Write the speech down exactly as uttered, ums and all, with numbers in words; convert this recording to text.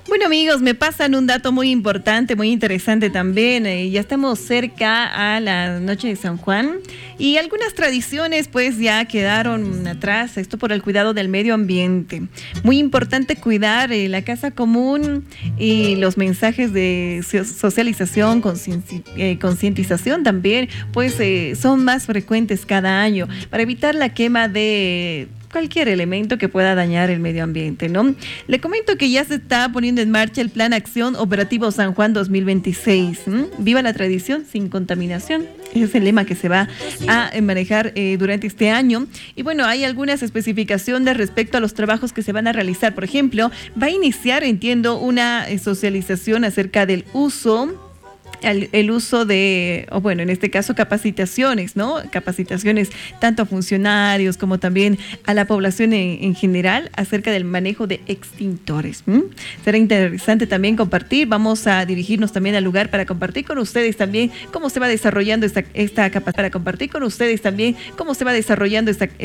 Bueno, amigos, me pasan un dato muy importante, muy interesante también. Eh, ya estamos cerca a la noche de San Juan y algunas tradiciones pues ya quedaron atrás, esto por el cuidado del medio ambiente. Muy importante cuidar eh, la casa común y los mensajes de so- socialización, concienci- eh, concientización también, pues eh, son más frecuentes cada año para evitar la quema de cualquier elemento que pueda dañar el medio ambiente, ¿no? Le comento que ya se está poniendo en marcha el Plan Acción Operativo San Juan dos mil veintiséis. ¿m? Viva la tradición sin contaminación. Ese es el lema que se va a manejar eh, durante este año. Y bueno, hay algunas especificaciones respecto a los trabajos que se van a realizar. Por ejemplo, va a iniciar, entiendo, una eh, socialización acerca del uso El, el uso de, o bueno, en este caso capacitaciones, ¿no? Capacitaciones tanto a funcionarios como también a la población en, en general acerca del manejo de extintores. ¿m? Será interesante también compartir, vamos a dirigirnos también al lugar para compartir con ustedes también cómo se va desarrollando esta, esta capacidad, para compartir con ustedes también cómo se va desarrollando esta